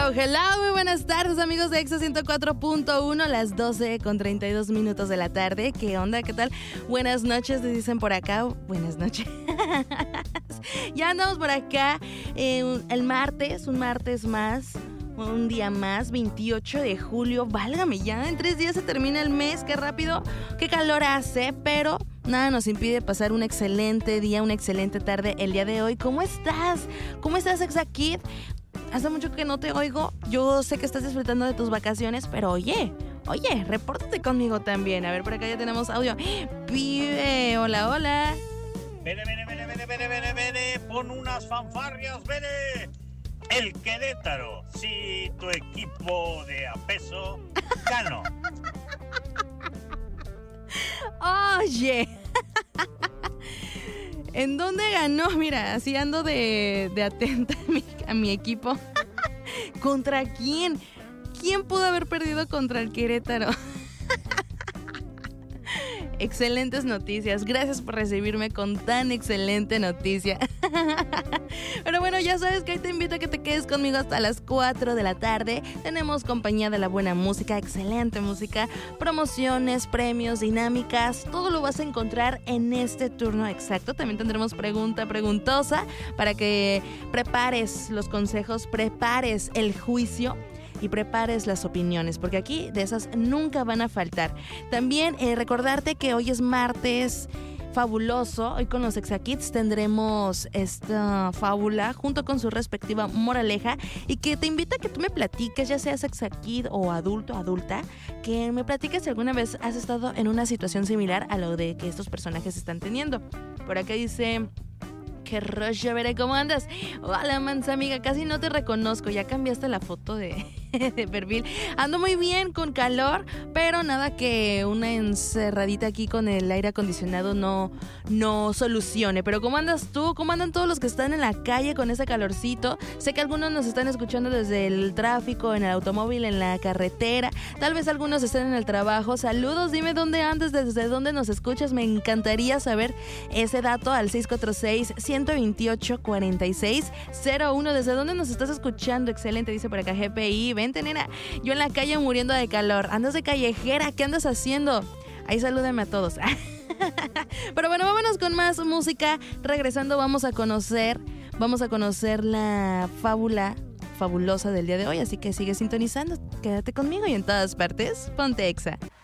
hello, muy buenas tardes amigos de Exa 104.1, las 12:32 de la tarde. ¿Qué onda? ¿Qué tal? Buenas noches, te dicen por acá. Buenas noches. Ya andamos por acá el martes, un martes más, un día más, 28 de julio. Válgame, ya en 3 días se termina el mes, qué rápido, qué calor hace, pero nada nos impide pasar un excelente día, una excelente tarde el día de hoy. ¿Cómo estás? ¿Cómo estás, Exa Kid? Hace mucho que no te oigo. Yo sé que estás disfrutando de tus vacaciones, pero oye, repórtate conmigo también. A ver, por acá ya tenemos audio. Pibe, hola, hola. Vene, pon unas fanfarrias, vene. El Querétaro, si tu equipo de a peso ganó. Oye. ¿En dónde ganó? Mira, así ando de atenta a mi equipo. ¿Contra quién? ¿Quién pudo haber perdido contra el Querétaro? Excelentes noticias. Gracias por recibirme con tan excelente noticia. Pero bueno, ya sabes que ahí te invito a que te quedes conmigo hasta las 4 de la tarde. Tenemos compañía de la buena música, excelente música, promociones, premios, dinámicas. Todo lo vas a encontrar en este turno exacto. También tendremos preguntosa para que prepares los consejos, prepares el juicio y prepares las opiniones, porque aquí de esas nunca van a faltar. También recordarte que hoy es martes fabuloso. Hoy con los Exa Kids tendremos esta fábula junto con su respectiva moraleja, y que te invito a que tú me platiques, ya seas Exa Kid o adulto, adulta, que me platiques si alguna vez has estado en una situación similar a lo de que estos personajes están teniendo. Por acá dice: qué rollo, veré cómo andas. Hola, mansa amiga, casi no te reconozco. Ya cambiaste la foto de perfil. Ando muy bien, con calor, pero nada que una encerradita aquí con el aire acondicionado no solucione. Pero ¿cómo andas tú? ¿Cómo andan todos los que están en la calle con ese calorcito? Sé que algunos nos están escuchando desde el tráfico, en el automóvil, en la carretera. Tal vez algunos estén en el trabajo. Saludos, dime dónde andas, desde dónde nos escuchas. Me encantaría saber ese dato al 646-128-4601. ¿Desde dónde nos estás escuchando? Excelente, dice por acá GPI. Vente, nena, yo en la calle muriendo de calor. ¿Andas de callejera? ¿Qué andas haciendo? Ahí salúdame a todos. Pero bueno, vámonos con más música. Regresando vamos a conocer la fábula fabulosa del día de hoy. Así que sigue sintonizando. Quédate conmigo y en todas partes, ponte Exa.